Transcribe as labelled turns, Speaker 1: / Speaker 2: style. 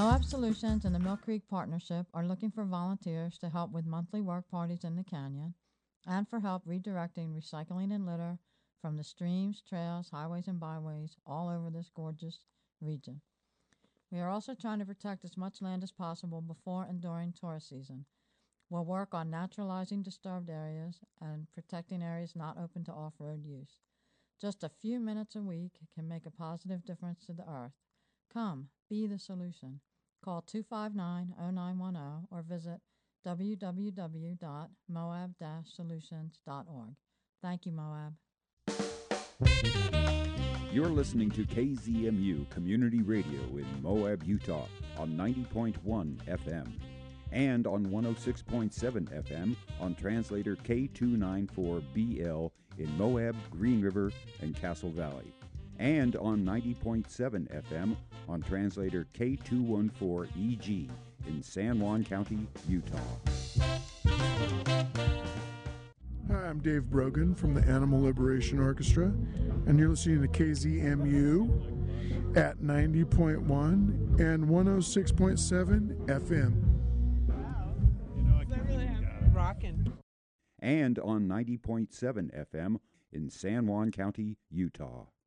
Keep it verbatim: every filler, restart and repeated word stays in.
Speaker 1: Moab Solutions and the Mill Creek Partnership are looking for volunteers to help with monthly work parties in the canyon and for help redirecting recycling and litter from the streams, trails, highways, and byways all over this gorgeous region. We are also trying to protect as much land as possible before and during tourist season. We'll work on naturalizing disturbed areas and protecting areas not open to off-road use. Just a few minutes a week can make a positive difference to the earth. Come, be the solution. Call two five nine, oh nine one oh or visit w w w dot moab dash solutions dot org. Thank you, Moab.
Speaker 2: You're listening to K Z M U Community Radio in Moab, Utah on ninety point one F M and on one oh six point seven F M on translator K two ninety-four B L in Moab, Green River, and Castle Valley, and on ninety point seven F M on translator K two fourteen E G in San Juan County, Utah.
Speaker 3: Hi, I'm Dave Brogan from the Animal Liberation Orchestra, and you're listening to K Z M U at ninety point one and one oh six point seven F M.
Speaker 4: Rockin'.
Speaker 2: And on ninety point seven F M in San Juan County, Utah.